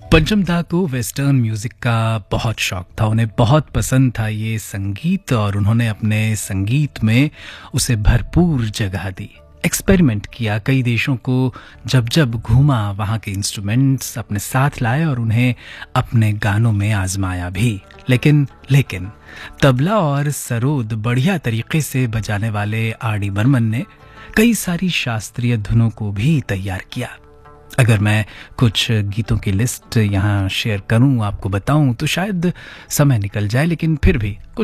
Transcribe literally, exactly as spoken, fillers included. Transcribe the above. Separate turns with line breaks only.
पंचम दा को वेस्टर्न म्यूजिक का बहुत शौक था, उन्हें बहुत पसंद था ये संगीत और उन्होंने अपने संगीत में उसे भरपूर जगह दी। एक्सपेरिमेंट किया, कई देशों को जब जब घूमा वहाँ के इंस्ट्रूमेंट्स अपने साथ लाए और उन्हें अपने गानों में आजमाया भी। लेकिन लेकिन तबला और सरोद बढ़िया तरीके से बजाने वाले आर डी बर्मन ने कई सारी शास्त्रीय धुनों को भी तैयार किया। अगर मैं कुछ गीतों की लिस्ट यहाँ शेयर करूं, आपको बताऊं, तो शायद समय निकल जाए, लेकिन फिर भी कुछ